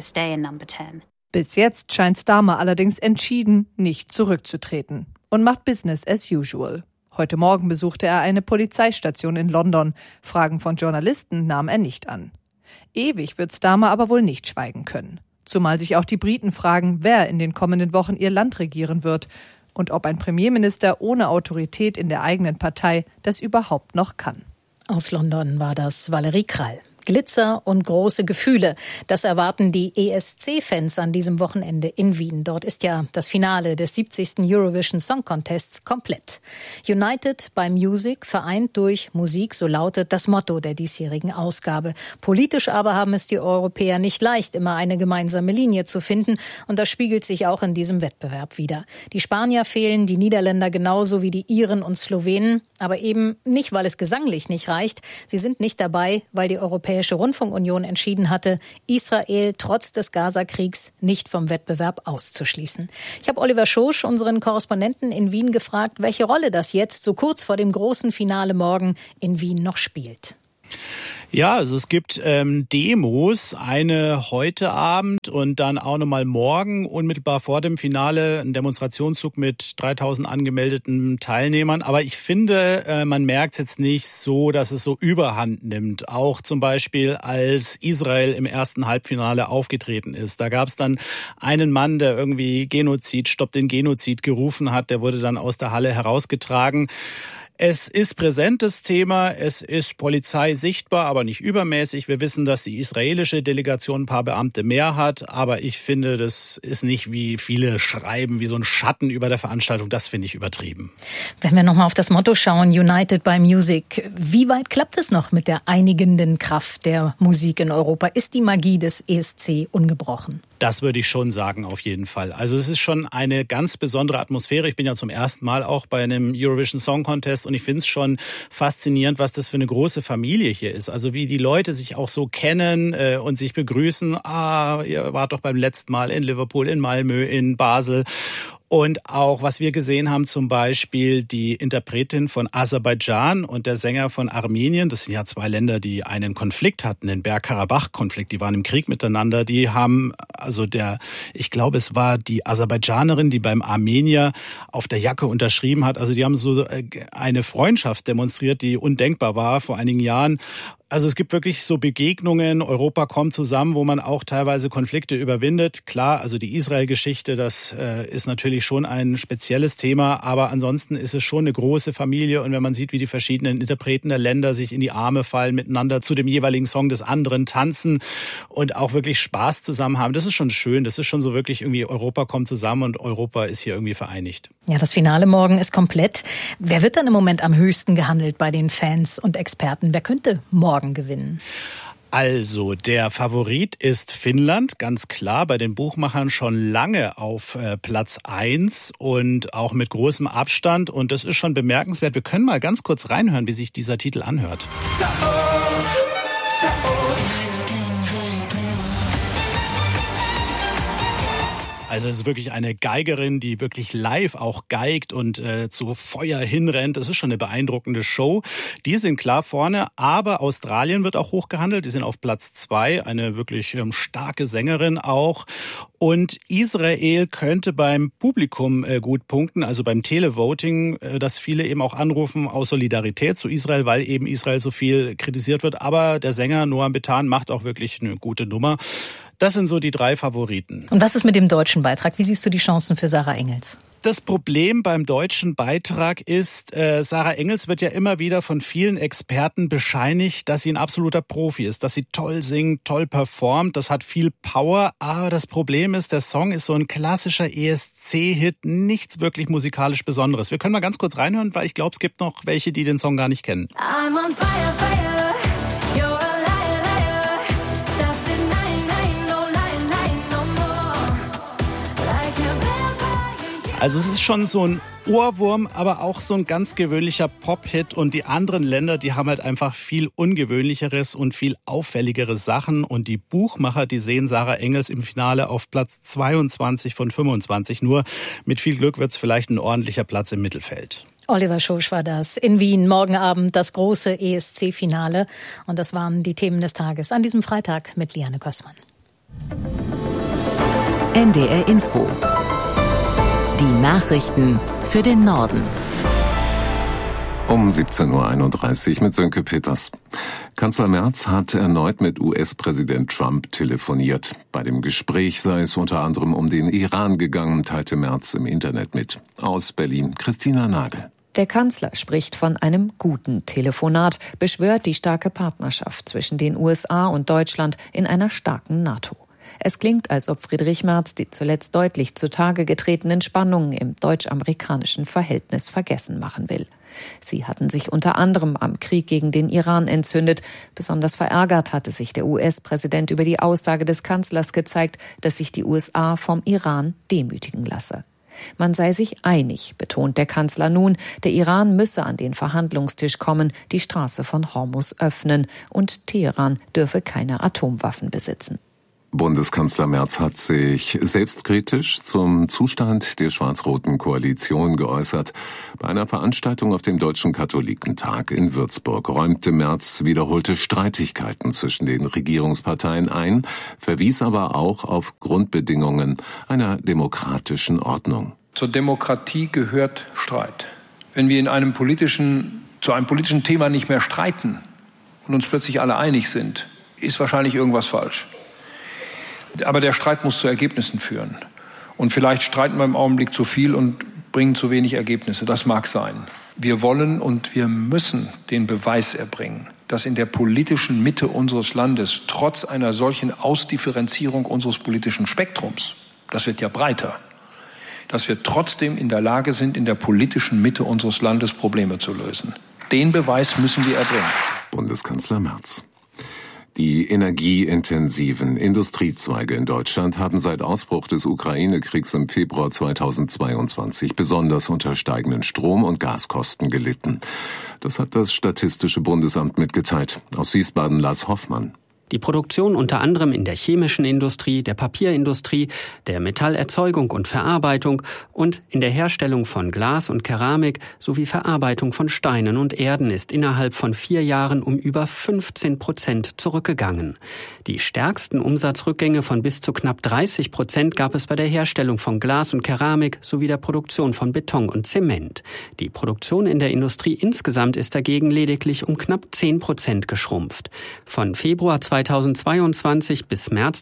Bis jetzt scheint Starmer allerdings entschieden, nicht zurückzutreten und macht Business as usual. Heute Morgen besuchte er eine Polizeistation in London. Fragen von Journalisten nahm er nicht an. Ewig wird Starmer aber wohl nicht schweigen können. Zumal sich auch die Briten fragen, wer in den kommenden Wochen ihr Land regieren wird und ob ein Premierminister ohne Autorität in der eigenen Partei das überhaupt noch kann. Aus London war das Valerie Krall. Glitzer und große Gefühle. Das erwarten die ESC-Fans an diesem Wochenende in Wien. Dort ist ja das Finale des 70. Eurovision Song Contests komplett. United by Music, vereint durch Musik, so lautet das Motto der diesjährigen Ausgabe. Politisch aber haben es die Europäer nicht leicht, immer eine gemeinsame Linie zu finden. Und das spiegelt sich auch in diesem Wettbewerb wider. Die Spanier fehlen, die Niederländer genauso wie die Iren und Slowenen. Aber eben nicht, weil es gesanglich nicht reicht. Sie sind nicht dabei, weil die Europäische Rundfunkunion entschieden hatte, Israel trotz des Gaza-Kriegs nicht vom Wettbewerb auszuschließen. Ich habe Oliver Schosch, unseren Korrespondenten in Wien, gefragt, welche Rolle das jetzt so kurz vor dem großen Finale morgen in Wien noch spielt. Ja, also es gibt Demos, eine heute Abend und dann auch nochmal morgen, unmittelbar vor dem Finale, ein Demonstrationszug mit 3000 angemeldeten Teilnehmern. Aber ich finde, man merkt es jetzt nicht so, dass es so Überhand nimmt. Auch zum Beispiel, als Israel im ersten Halbfinale aufgetreten ist. Da gab es dann einen Mann, der irgendwie Genozid, Stopp den Genozid gerufen hat. Der wurde dann aus der Halle herausgetragen. Es ist präsent, das Thema. Es ist Polizei sichtbar, aber nicht übermäßig. Wir wissen, dass die israelische Delegation ein paar Beamte mehr hat. Aber ich finde, das ist nicht, wie viele schreiben, wie so ein Schatten über der Veranstaltung. Das finde ich übertrieben. Wenn wir nochmal auf das Motto schauen, United by Music. Wie weit klappt es noch mit der einigenden Kraft der Musik in Europa? Ist die Magie des ESC ungebrochen? Das würde ich schon sagen, auf jeden Fall. Also es ist schon eine ganz besondere Atmosphäre. Ich bin ja zum ersten Mal auch bei einem Eurovision Song Contest und ich finde es schon faszinierend, was das für eine große Familie hier ist. Also wie die Leute sich auch so kennen und sich begrüßen. Ihr wart doch beim letzten Mal in Liverpool, in Malmö, in Basel. Und auch, was wir gesehen haben, zum Beispiel die Interpretin von Aserbaidschan und der Sänger von Armenien, das sind ja zwei Länder, die einen Konflikt hatten, den Bergkarabach-Konflikt, die waren im Krieg miteinander, die haben, ich glaube, es war die Aserbaidschanerin, die beim Armenier auf der Jacke unterschrieben hat, also die haben so eine Freundschaft demonstriert, die undenkbar war vor einigen Jahren. Also es gibt wirklich so Begegnungen, Europa kommt zusammen, wo man auch teilweise Konflikte überwindet. Klar, also die Israel-Geschichte, das ist natürlich schon ein spezielles Thema, aber ansonsten ist es schon eine große Familie und wenn man sieht, wie die verschiedenen Interpreten der Länder sich in die Arme fallen, miteinander zu dem jeweiligen Song des anderen tanzen und auch wirklich Spaß zusammen haben, das ist schon schön, das ist schon so wirklich irgendwie, Europa kommt zusammen und Europa ist hier irgendwie vereinigt. Ja, das Finale morgen ist komplett. Wer wird dann im Moment am höchsten gehandelt bei den Fans und Experten? Wer könnte morgen gewinnen? Also, der Favorit ist Finnland, ganz klar, bei den Buchmachern schon lange auf Platz 1 und auch mit großem Abstand. Und das ist schon bemerkenswert. Wir können mal ganz kurz reinhören, wie sich dieser Titel anhört. Also es ist wirklich eine Geigerin, die wirklich live auch geigt und zu Feuer hinrennt. Das ist schon eine beeindruckende Show. Die sind klar vorne, aber Australien wird auch hoch gehandelt. Die sind auf Platz 2, eine wirklich starke Sängerin auch. Und Israel könnte beim Publikum gut punkten, also beim Televoting, dass viele eben auch anrufen aus Solidarität zu Israel, weil eben Israel so viel kritisiert wird. Aber der Sänger Noam Betan macht auch wirklich eine gute Nummer. Das sind so die 3 Favoriten. Und was ist mit dem deutschen Beitrag? Wie siehst du die Chancen für Sarah Engels? Das Problem beim deutschen Beitrag ist, Sarah Engels wird ja immer wieder von vielen Experten bescheinigt, dass sie ein absoluter Profi ist, dass sie toll singt, toll performt, das hat viel Power, aber das Problem ist, der Song ist so ein klassischer ESC-Hit, nichts wirklich musikalisch Besonderes. Wir können mal ganz kurz reinhören, weil ich glaube, es gibt noch welche, die den Song gar nicht kennen. I'm on fire, fire. Also es ist schon so ein Ohrwurm, aber auch so ein ganz gewöhnlicher Pop-Hit. Und die anderen Länder, die haben halt einfach viel ungewöhnlicheres und viel auffälligere Sachen. Und die Buchmacher, die sehen Sarah Engels im Finale auf Platz 22 von 25. Nur mit viel Glück wird es vielleicht ein ordentlicher Platz im Mittelfeld. Oliver Schosch war das. In Wien, morgen Abend das große ESC-Finale. Und das waren die Themen des Tages an diesem Freitag mit Liane Kössmann. NDR Info. Die Nachrichten für den Norden. Um 17.31 Uhr mit Sönke Peters. Kanzler Merz hat erneut mit US-Präsident Trump telefoniert. Bei dem Gespräch sei es unter anderem um den Iran gegangen, teilte Merz im Internet mit. Aus Berlin, Christina Nagel. Der Kanzler spricht von einem guten Telefonat, beschwört die starke Partnerschaft zwischen den USA und Deutschland in einer starken NATO. Es klingt, als ob Friedrich Merz die zuletzt deutlich zutage getretenen Spannungen im deutsch-amerikanischen Verhältnis vergessen machen will. Sie hatten sich unter anderem am Krieg gegen den Iran entzündet. Besonders verärgert hatte sich der US-Präsident über die Aussage des Kanzlers gezeigt, dass sich die USA vom Iran demütigen lasse. Man sei sich einig, betont der Kanzler nun, der Iran müsse an den Verhandlungstisch kommen, die Straße von Hormuz öffnen und Teheran dürfe keine Atomwaffen besitzen. Bundeskanzler Merz hat sich selbstkritisch zum Zustand der schwarz-roten Koalition geäußert. Bei einer Veranstaltung auf dem Deutschen Katholikentag in Würzburg räumte Merz wiederholte Streitigkeiten zwischen den Regierungsparteien ein, verwies aber auch auf Grundbedingungen einer demokratischen Ordnung. Zur Demokratie gehört Streit. Wenn wir zu einem politischen Thema nicht mehr streiten und uns plötzlich alle einig sind, ist wahrscheinlich irgendwas falsch. Aber der Streit muss zu Ergebnissen führen. Und vielleicht streiten wir im Augenblick zu viel und bringen zu wenig Ergebnisse. Das mag sein. Wir wollen und wir müssen den Beweis erbringen, dass in der politischen Mitte unseres Landes, trotz einer solchen Ausdifferenzierung unseres politischen Spektrums, das wird ja breiter, dass wir trotzdem in der Lage sind, in der politischen Mitte unseres Landes Probleme zu lösen. Den Beweis müssen wir erbringen. Bundeskanzler Merz. Die energieintensiven Industriezweige in Deutschland haben seit Ausbruch des Ukraine-Kriegs im Februar 2022 besonders unter steigenden Strom- und Gaskosten gelitten. Das hat das Statistische Bundesamt mitgeteilt. Aus Wiesbaden Lars Hoffmann. Die Produktion unter anderem in der chemischen Industrie, der Papierindustrie, der Metallerzeugung und Verarbeitung und in der Herstellung von Glas und Keramik sowie Verarbeitung von Steinen und Erden ist innerhalb von 4 Jahren um über 15% zurückgegangen. Die stärksten Umsatzrückgänge von bis zu knapp 30% gab es bei der Herstellung von Glas und Keramik sowie der Produktion von Beton und Zement. Die Produktion in der Industrie insgesamt ist dagegen lediglich um knapp 10% geschrumpft. Von Februar 2022 bis März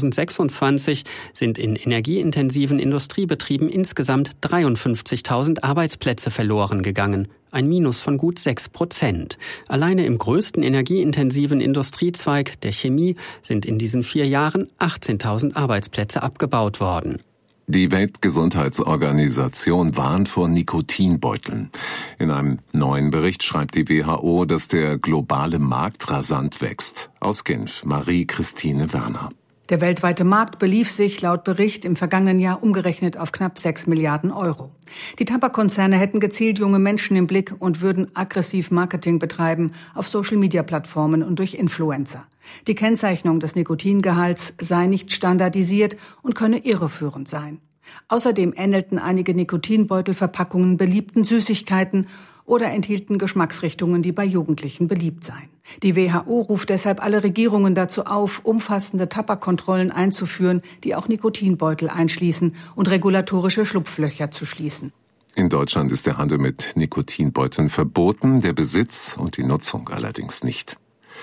2026 sind in energieintensiven Industriebetrieben insgesamt 53.000 Arbeitsplätze verloren gegangen. Ein Minus von gut 6%. Alleine im größten energieintensiven Industriezweig, der Chemie, sind in diesen 4 Jahren 18.000 Arbeitsplätze abgebaut worden. Die Weltgesundheitsorganisation warnt vor Nikotinbeuteln. In einem neuen Bericht schreibt die WHO, dass der globale Markt rasant wächst. Aus Genf, Marie-Christine Werner. Der weltweite Markt belief sich laut Bericht im vergangenen Jahr umgerechnet auf knapp 6 Milliarden Euro. Die Tabakkonzerne hätten gezielt junge Menschen im Blick und würden aggressiv Marketing betreiben auf Social-Media-Plattformen und durch Influencer. Die Kennzeichnung des Nikotingehalts sei nicht standardisiert und könne irreführend sein. Außerdem ähnelten einige Nikotinbeutelverpackungen beliebten Süßigkeiten oder enthielten Geschmacksrichtungen, die bei Jugendlichen beliebt seien. Die WHO ruft deshalb alle Regierungen dazu auf, umfassende Tabakkontrollen einzuführen, die auch Nikotinbeutel einschließen und regulatorische Schlupflöcher zu schließen. In Deutschland ist der Handel mit Nikotinbeuteln verboten, der Besitz und die Nutzung allerdings nicht.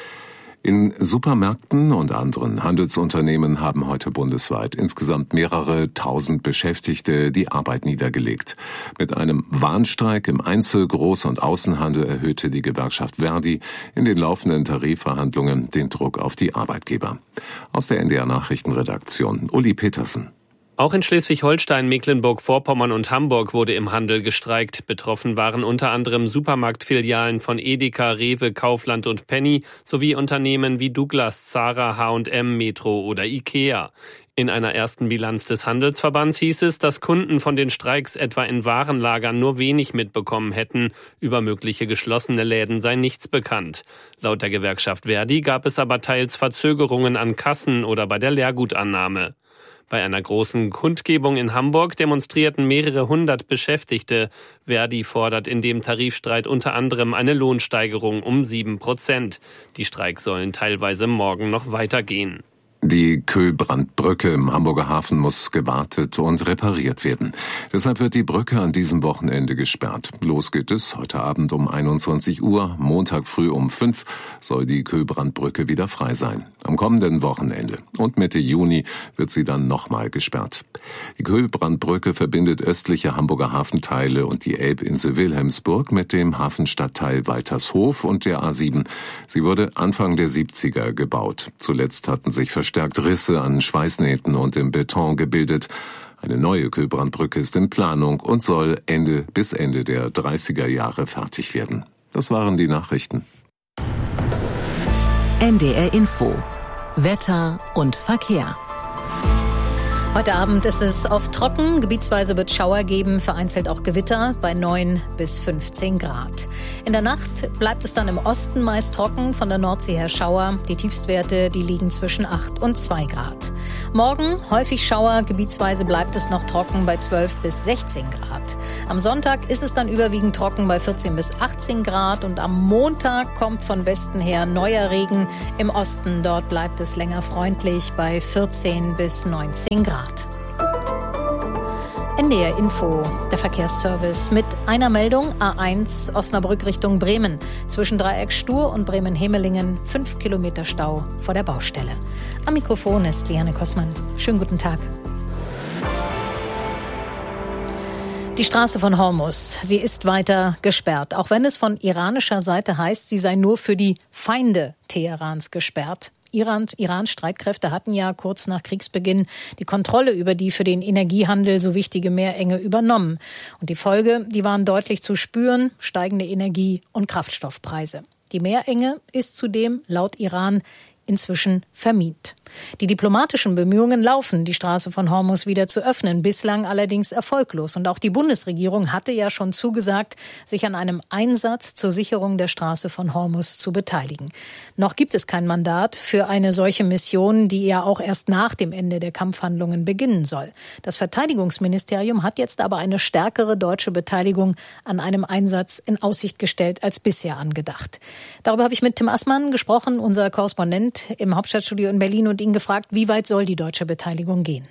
In Supermärkten und anderen Handelsunternehmen haben heute bundesweit insgesamt mehrere tausend Beschäftigte die Arbeit niedergelegt. Mit einem Warnstreik im Einzel-, Groß- und Außenhandel erhöhte die Gewerkschaft Verdi in den laufenden Tarifverhandlungen den Druck auf die Arbeitgeber. Aus der NDR Nachrichtenredaktion, Uli Petersen. Auch in Schleswig-Holstein, Mecklenburg-Vorpommern und Hamburg wurde im Handel gestreikt. Betroffen waren unter anderem Supermarktfilialen von Edeka, Rewe, Kaufland und Penny sowie Unternehmen wie Douglas, Zara, H&M, Metro oder Ikea. In einer ersten Bilanz des Handelsverbands hieß es, dass Kunden von den Streiks etwa in Warenlagern nur wenig mitbekommen hätten. Über mögliche geschlossene Läden sei nichts bekannt. Laut der Gewerkschaft Verdi gab es aber teils Verzögerungen an Kassen oder bei der Leergutannahme. Bei einer großen Kundgebung in Hamburg demonstrierten mehrere hundert Beschäftigte. Verdi fordert in dem Tarifstreit unter anderem eine Lohnsteigerung um 7%. Die Streiks sollen teilweise morgen noch weitergehen. Die Köhlbrandbrücke im Hamburger Hafen muss gewartet und repariert werden. Deshalb wird die Brücke an diesem Wochenende gesperrt. Los geht es heute Abend um 21 Uhr. Montag früh um 5 soll die Köhlbrandbrücke wieder frei sein. Am kommenden Wochenende und Mitte Juni wird sie dann nochmal gesperrt. Die Köhlbrandbrücke verbindet östliche Hamburger Hafenteile und die Elbinsel Wilhelmsburg mit dem Hafenstadtteil Waltershof und der A7. Sie wurde Anfang der 70er gebaut. Zuletzt hatten sich verstärkt Risse an Schweißnähten und im Beton gebildet. Eine neue Köhlbrandbrücke ist in Planung und soll bis Ende der 30er Jahre fertig werden. Das waren die Nachrichten. NDR Info. Wetter und Verkehr. Heute Abend ist es oft trocken, gebietsweise wird Schauer geben, vereinzelt auch Gewitter bei 9 bis 15 Grad. In der Nacht bleibt es dann im Osten meist trocken, von der Nordsee her Schauer. Die Tiefstwerte, die liegen zwischen 8 und 2 Grad. Morgen häufig Schauer, gebietsweise bleibt es noch trocken bei 12 bis 16 Grad. Am Sonntag ist es dann überwiegend trocken bei 14 bis 18 Grad und am Montag kommt von Westen her neuer Regen. Im Osten dort bleibt es länger freundlich bei 14 bis 19 Grad. NDR Info, der Verkehrsservice mit einer Meldung: A1 Osnabrück Richtung Bremen. Zwischen Dreieck Stur und Bremen-Hemelingen 5 Kilometer Stau vor der Baustelle. Am Mikrofon ist Liane Kossmann. Schönen guten Tag. Die Straße von Hormuz, sie ist weiter gesperrt, auch wenn es von iranischer Seite heißt, sie sei nur für die Feinde Teherans gesperrt. Irans Streitkräfte hatten ja kurz nach Kriegsbeginn die Kontrolle über die für den Energiehandel so wichtige Meerenge übernommen. Und die Folge, die waren deutlich zu spüren: steigende Energie- und Kraftstoffpreise. Die Meerenge ist zudem laut Iran inzwischen vermint. Die diplomatischen Bemühungen laufen, die Straße von Hormuz wieder zu öffnen, bislang allerdings erfolglos. Und auch die Bundesregierung hatte ja schon zugesagt, sich an einem Einsatz zur Sicherung der Straße von Hormuz zu beteiligen. Noch gibt es kein Mandat für eine solche Mission, die ja auch erst nach dem Ende der Kampfhandlungen beginnen soll. Das Verteidigungsministerium hat jetzt aber eine stärkere deutsche Beteiligung an einem Einsatz in Aussicht gestellt als bisher angedacht. Darüber habe ich mit Tim Assmann gesprochen, unser Korrespondent im Hauptstadtstudio in Berlin, und ihn gefragt, wie weit soll die deutsche Beteiligung gehen?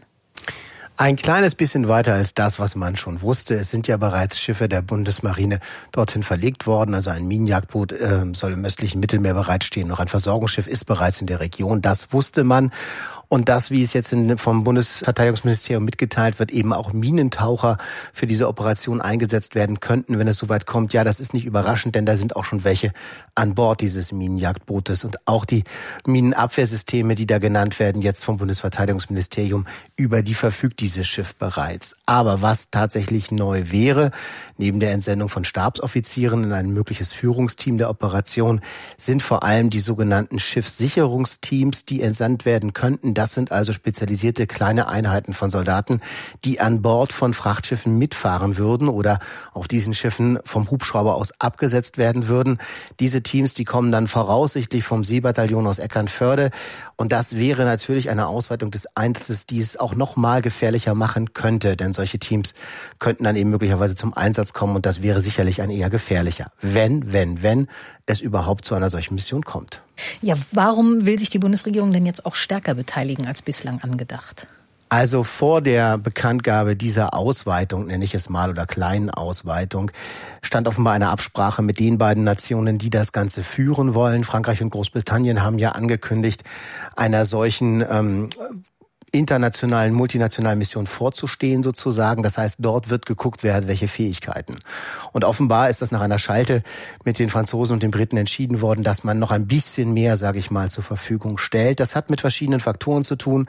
Ein kleines bisschen weiter als das, was man schon wusste. Es sind ja bereits Schiffe der Bundesmarine dorthin verlegt worden. Also ein Minenjagdboot soll im östlichen Mittelmeer bereitstehen. Noch ein Versorgungsschiff ist bereits in der Region. Das wusste man. Und das, wie es jetzt vom Bundesverteidigungsministerium mitgeteilt wird, eben auch Minentaucher für diese Operation eingesetzt werden könnten, wenn es soweit kommt. Ja, das ist nicht überraschend, denn da sind auch schon welche an Bord dieses Minenjagdbootes. Und auch die Minenabwehrsysteme, die da genannt werden, jetzt vom Bundesverteidigungsministerium, über die verfügt dieses Schiff bereits. Aber was tatsächlich neu wäre, neben der Entsendung von Stabsoffizieren in ein mögliches Führungsteam der Operation, sind vor allem die sogenannten Schiffssicherungsteams, die entsandt werden könnten. Das sind also spezialisierte kleine Einheiten von Soldaten, die an Bord von Frachtschiffen mitfahren würden oder auf diesen Schiffen vom Hubschrauber aus abgesetzt werden würden. Diese Teams, die kommen dann voraussichtlich vom Seebataillon aus Eckernförde. Und das wäre natürlich eine Ausweitung des Einsatzes, die es auch noch mal gefährlicher machen könnte. Denn solche Teams könnten dann eben möglicherweise zum Einsatz kommen. Und das wäre sicherlich ein eher gefährlicher, wenn es überhaupt zu einer solchen Mission kommt. Ja, warum will sich die Bundesregierung denn jetzt auch stärker beteiligen als bislang angedacht? Also vor der Bekanntgabe dieser Ausweitung, nenne ich es mal, oder kleinen Ausweitung, stand offenbar eine Absprache mit den beiden Nationen, die das Ganze führen wollen. Frankreich und Großbritannien haben ja angekündigt, einer solchen internationalen, multinationalen Mission vorzustehen sozusagen. Das heißt, dort wird geguckt, wer hat welche Fähigkeiten. Und offenbar ist das nach einer Schalte mit den Franzosen und den Briten entschieden worden, dass man noch ein bisschen mehr, sage ich mal, zur Verfügung stellt. Das hat mit verschiedenen Faktoren zu tun.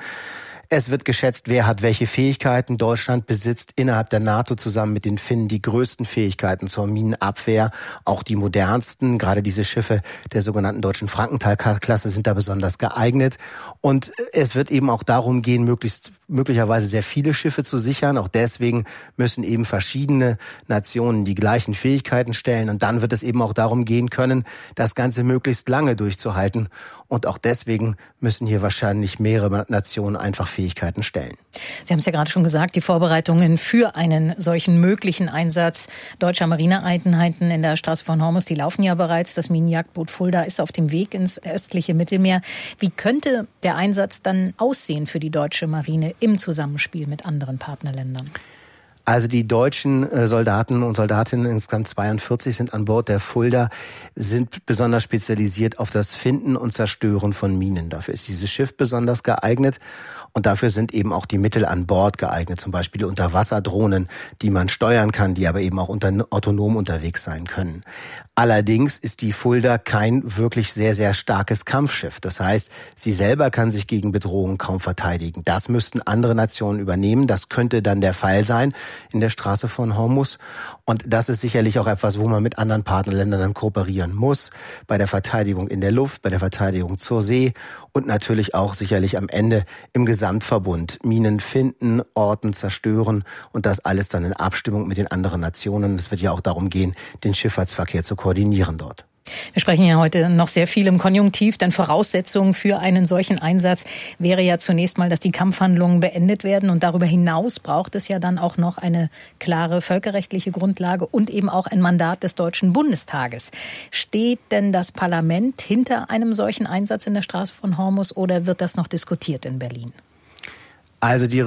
Es wird geschätzt, wer hat welche Fähigkeiten. Deutschland besitzt innerhalb der NATO zusammen mit den Finnen die größten Fähigkeiten zur Minenabwehr, auch die modernsten. Gerade diese Schiffe der sogenannten deutschen Frankenthal-Klasse sind da besonders geeignet. Und es wird eben auch darum gehen, möglicherweise sehr viele Schiffe zu sichern. Auch deswegen müssen eben verschiedene Nationen die gleichen Fähigkeiten stellen. Und dann wird es eben auch darum gehen können, das Ganze möglichst lange durchzuhalten. Und auch deswegen müssen hier wahrscheinlich mehrere Nationen einfach Fähigkeiten stellen. Sie haben es ja gerade schon gesagt, die Vorbereitungen für einen solchen möglichen Einsatz deutscher Marineeinheiten in der Straße von Hormuz, die laufen ja bereits. Das Minenjagdboot Fulda ist auf dem Weg ins östliche Mittelmeer. Wie könnte der Einsatz dann aussehen für die deutsche Marine im Zusammenspiel mit anderen Partnerländern? Also die deutschen Soldaten und Soldatinnen, insgesamt 42 sind an Bord der Fulda, sind besonders spezialisiert auf das Finden und Zerstören von Minen. Dafür ist dieses Schiff besonders geeignet. Und dafür sind eben auch die Mittel an Bord geeignet, zum Beispiel Unterwasserdrohnen, die man steuern kann, die aber eben auch autonom unterwegs sein können. Allerdings ist die Fulda kein wirklich sehr, sehr starkes Kampfschiff. Das heißt, sie selber kann sich gegen Bedrohungen kaum verteidigen. Das müssten andere Nationen übernehmen. Das könnte dann der Fall sein in der Straße von Hormuz. Und das ist sicherlich auch etwas, wo man mit anderen Partnerländern dann kooperieren muss. Bei der Verteidigung in der Luft, bei der Verteidigung zur See und natürlich auch sicherlich am Ende im Gesamtverbund. Minen finden, orten, zerstören und das alles dann in Abstimmung mit den anderen Nationen. Es wird ja auch darum gehen, den Schifffahrtsverkehr zu koordinieren dort. Wir sprechen ja heute noch sehr viel im Konjunktiv, denn Voraussetzung für einen solchen Einsatz wäre ja zunächst mal, dass die Kampfhandlungen beendet werden. Und darüber hinaus braucht es ja dann auch noch eine klare völkerrechtliche Grundlage und eben auch ein Mandat des Deutschen Bundestages. Steht denn das Parlament hinter einem solchen Einsatz in der Straße von Hormuz oder wird das noch diskutiert in Berlin? Also die